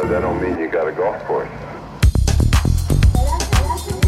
that don't mean you got a golf course.